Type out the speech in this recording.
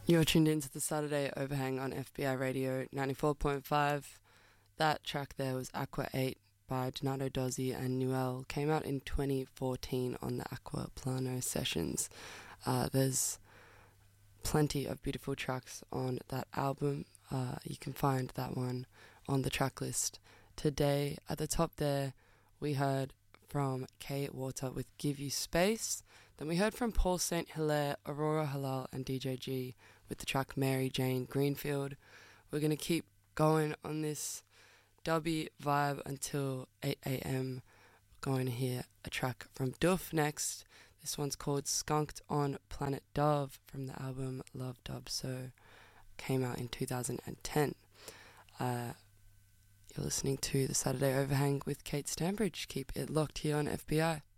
You're tuned into the Saturday Overhang on FBI Radio 94.5. That track there was Aqua 8 by Donato Dozzi and Newell. Came out in 2014 on the Aqua Plano sessions. There's plenty of beautiful tracks on that album. You can find that one on the track list. Today, at the top there, we heard from Kay Water with Give You Space. Then we heard from Paul St. Hilaire, Aurora Halal and DJ G with the track Mary Jane Greenfield. We're going to keep going on this dubby vibe until 8 a.m. We're going to hear a track from Duff next. This one's called Skunked on Planet Dove from the album Love Dub So. Came out in 2010. You're listening to the Saturday Overhang with Kate Stanbridge. Keep it locked here on FBI.